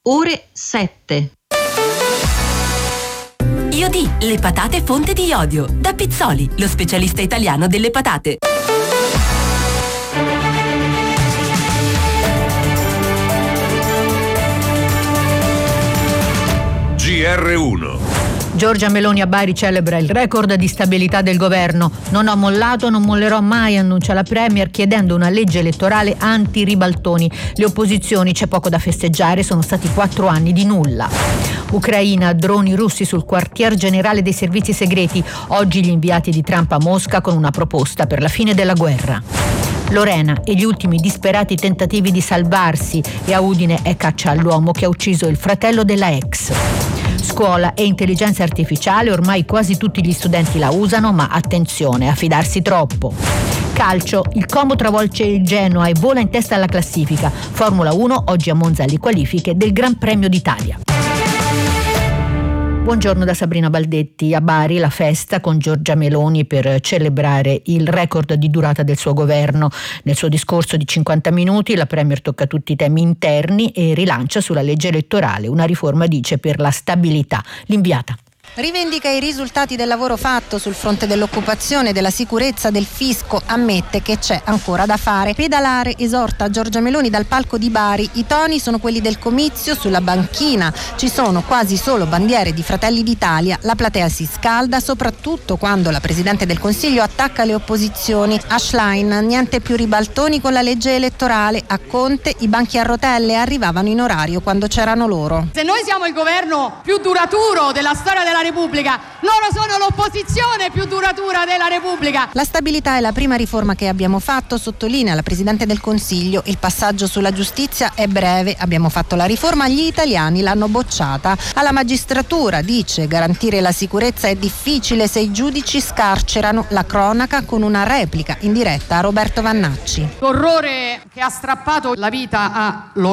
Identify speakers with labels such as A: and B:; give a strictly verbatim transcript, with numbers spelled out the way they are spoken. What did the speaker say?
A: ore sette.
B: Iodi, le patate fonte di iodio. Da Pizzoli, lo specialista italiano delle patate.
C: G R uno.
D: Giorgia Meloni a Bari celebra il record di stabilità del governo. Non ho mollato, non mollerò mai, annuncia la Premier, chiedendo una legge elettorale anti-ribaltoni. Le opposizioni, c'è poco da festeggiare, sono stati quattro anni di nulla. Ucraina, droni russi sul quartier generale dei servizi segreti. Oggi gli inviati di Trump a Mosca con una proposta per la fine della guerra. Lorena e gli ultimi disperati tentativi di salvarsi, e a Udine è caccia all'uomo che ha ucciso il fratello della ex. Scuola e intelligenza artificiale, ormai quasi tutti gli studenti la usano, ma attenzione a fidarsi troppo. Calcio, il Como travolge il Genoa e vola in testa alla classifica. Formula uno, oggi a Monza le qualifiche del Gran Premio d'Italia. Buongiorno da Sabrina Baldetti. A Bari la festa con Giorgia Meloni per celebrare il record di durata del suo governo. Nel suo discorso di cinquanta minuti la Premier tocca tutti i temi interni e rilancia sulla legge elettorale, una riforma, dice, per la stabilità. L'inviata.
E: Rivendica i risultati del lavoro fatto sul fronte dell'occupazione, della sicurezza, del fisco, ammette che c'è ancora da fare. Pedalare, esorta Giorgia Meloni dal palco di Bari. I toni sono quelli del comizio, sulla banchina ci sono quasi solo bandiere di Fratelli d'Italia, la platea si scalda, soprattutto quando la Presidente del Consiglio attacca le opposizioni. A Schlein, niente più ribaltoni con la legge elettorale. A Conte, i banchi a rotelle arrivavano in orario quando c'erano loro.
F: Se noi siamo il governo più duraturo della storia della Repubblica, loro sono l'opposizione più duratura della Repubblica.
E: La stabilità è la prima riforma che abbiamo fatto, sottolinea la Presidente del Consiglio. Il passaggio sulla giustizia è breve, abbiamo fatto la riforma, gli italiani l'hanno bocciata. Alla magistratura, dice, garantire la sicurezza è difficile se i giudici scarcerano. La cronaca con una replica in diretta a Roberto Vannacci.
F: L'orrore che ha strappato la vita a Lorenzo